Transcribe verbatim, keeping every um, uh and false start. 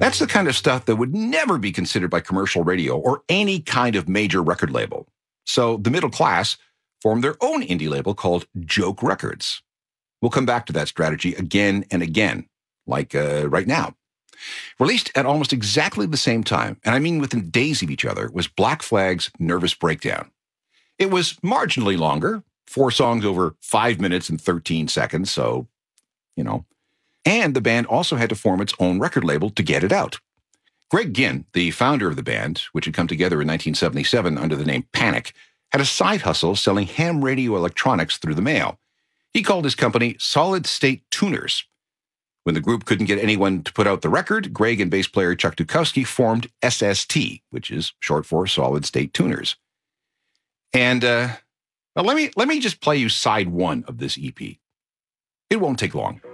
That's the kind of stuff that would never be considered by commercial radio or any kind of major record label. So the middle class formed their own indie label called Joke Records. We'll come back to that strategy again and again, like uh, right now. Released at almost exactly the same time, and I mean within days of each other, was Black Flag's Nervous Breakdown. It was marginally longer, four songs over five minutes and thirteen seconds, so, you know. And the band also had to form its own record label to get it out. Greg Ginn, the founder of the band, which had come together in nineteen seventy-seven under the name Panic, had a side hustle selling ham radio electronics through the mail. He called his company Solid State Tuners. When the group couldn't get anyone to put out the record, Greg and bass player Chuck Dukowski formed S S T, which is short for Solid State Tuners. And uh, well, let me let me just play you side one of this E P. It won't take long.